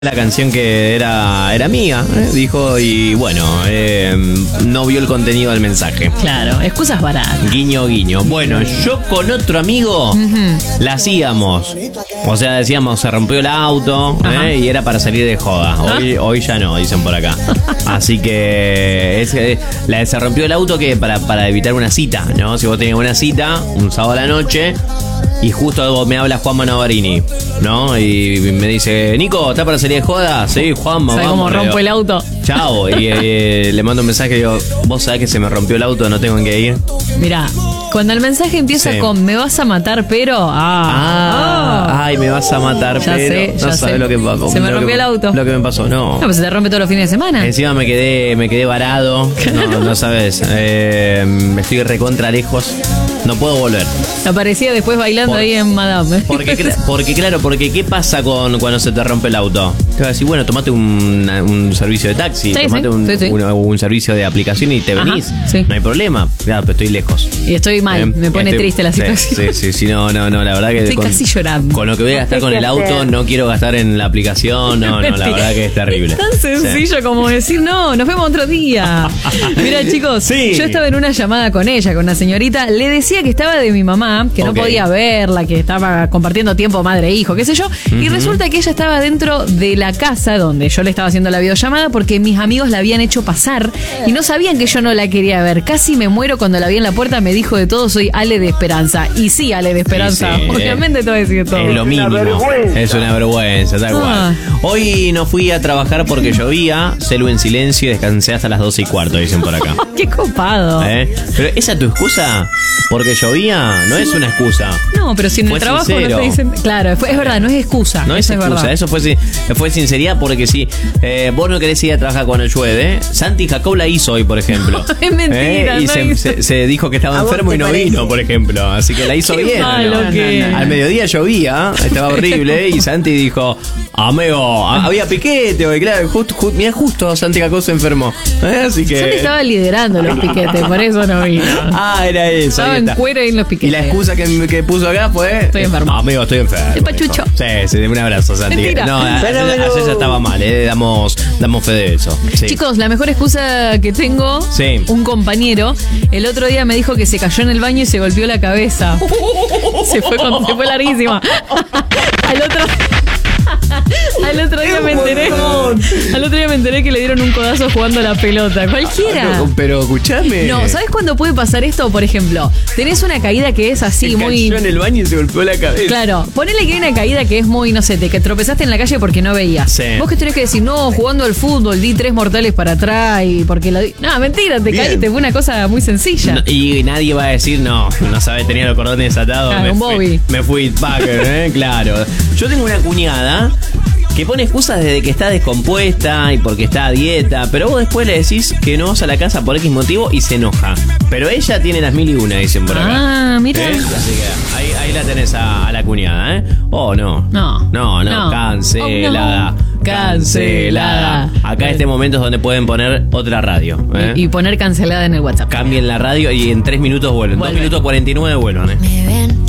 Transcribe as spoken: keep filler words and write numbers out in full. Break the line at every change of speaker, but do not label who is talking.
La canción que era, era mía, ¿eh? Dijo, y bueno, eh, no vio el contenido del mensaje.
Claro, excusas baratas.
Guiño, guiño. Bueno, yo con otro amigo uh-huh. la hacíamos. O sea, decíamos, se rompió el auto, ¿eh? Y era para salir de joda. Hoy, ¿Ah? hoy ya no, dicen por acá. Así que es, la de se rompió el auto que para, para evitar una cita, ¿no? Si vos tenías una cita, un sábado a la noche, y justo me habla Juanma Navarini, ¿no? Y me dice, Nico, ¿estás para salir de joda? Sí, Juanma,
¿sabes
vamos.
cómo rompo el auto?
Chao. Y eh, le mando un mensaje y digo, vos sabés que se me rompió el auto, no tengo en qué ir.
Mirá, cuando el mensaje empieza sí. con me vas a matar, pero. Ah,
ah ay, me vas a matar,
ya
pero.
Sé, ya
no sabés
sé.
lo que pasó.
Se me rompió
que,
el auto.
Lo que me pasó, no.
No, pues se te rompe todos los fines de semana.
Encima me quedé, me quedé varado. No, no sabes. Eh, me estoy recontra lejos. No puedo volver.
Aparecía después bailando Por, ahí en Madame.
Porque, porque claro, porque ¿qué pasa con cuando se te rompe el auto? Te vas a decir, bueno, tomate un, un servicio de taxi,
sí,
tomate
sí,
un,
sí, sí.
Un, un servicio de aplicación y te venís.
Ajá, sí.
No hay problema. Claro, pero estoy lejos.
Y estoy mal, eh, me pone
estoy,
triste la situación.
Sí, sí, sí, no, no, no, la verdad que
estoy
con,
casi llorando.
Con lo que voy a gastar con el auto, no quiero gastar en la aplicación, no, no, la verdad que es terrible.
Es tan sencillo sí. como decir, no, nos vemos otro día. Mira, chicos, sí. yo estaba en una llamada con ella, con una señorita, le decía que estaba de mi mamá, que no okay. podía verla, que estaba compartiendo tiempo madre-hijo, qué sé yo, uh-huh. y resulta que ella estaba dentro de la casa donde yo le estaba haciendo la videollamada porque mis amigos la habían hecho pasar y no sabían que yo no la quería ver. Casi me muero cuando la vi en la puerta, me dijo de todo, soy Ale de Esperanza. Y sí, Ale de Esperanza, sí, sí, obviamente eh, te voy a decir todo.
Es lo mínimo, es una vergüenza, tal cual. Ah. Hoy no fui a trabajar porque llovía, celu en silencio y descansé hasta las doce y cuarto, dicen por acá.
¡Qué copado!
¿Eh? Pero esa tu excusa, porque llovía, no es una excusa.
No, pero si en
fue
el trabajo
sincero.
no te dicen. Claro, fue, es verdad, no es excusa.
No es
eso
excusa,
es
eso fue, fue sinceridad porque si eh, vos no querés ir a trabajar cuando llueve, Santi Jacob la hizo hoy, por ejemplo.
Es mentira.
Eh, y
no
se, se, se dijo que estaba enfermo y no parece? vino, por ejemplo. Así que la hizo
Qué
bien.
Malo
¿no?
que...
Al mediodía llovía, estaba horrible, y Santi dijo, amigo, había piquete hoy, claro, justo, justo, mira, justo Santi Jacob se enfermó. ¿Eh? Así que...
Santi estaba liderando los piquetes, por eso no vino.
Ah, era eso.
Estaba en cuero y en los piquetes.
Y la excusa que, que puso acá fue...
Estoy enfermo.
Amigo, estoy enfermo.
El pachucho.
Sí, sí, un abrazo, Santi.
Mentira.
No, ayer ya estaba mal, eh, damos, damos fe de eso. Sí.
Chicos, la mejor excusa que tengo,
sí.
un compañero, el otro día me dijo que se cayó en el baño y se golpeó la cabeza. se, fue con, se fue larguísima. Al otro... Al otro día me enteré Al otro día me enteré que le dieron un codazo jugando a la pelota. Cualquiera.
No, pero escuchame.
No, ¿sabes cuándo puede pasar esto? Por ejemplo, tenés una caída que es así,
se
muy.
Cayó en el baño y se golpeó la cabeza.
Claro, ponele que hay una caída que es muy, no sé, te que tropezaste en la calle porque no veías.
Sí.
Vos que tenés que decir, no, jugando al fútbol, di tres mortales para atrás y porque la di. No, mentira, te Bien. caíste, fue una cosa muy sencilla.
No, y nadie va a decir, no, no sabes, tenía los cordones desatados.
Claro,
me,
un Bobby.
Me, me fui Packer, ¿eh? Claro. Yo tengo una cuñada que pone excusas desde que está descompuesta y porque está a dieta, pero vos después le decís que no vas a la casa por X motivo y se enoja. Pero ella tiene las mil y una, dicen por acá.
Ah, mira.
¿Eh? Así que ahí, ahí la tenés a, a la cuñada, ¿eh? Oh, no.
No.
No, no,
no.
cancelada.
Oh, no. Cancelada.
Acá este momento es donde pueden poner otra radio. ¿eh?
Y, y poner cancelada en el WhatsApp.
Cambien la radio y en tres minutos vuelven. Dos minutos cuarenta y nueve vuelvan, ¿eh?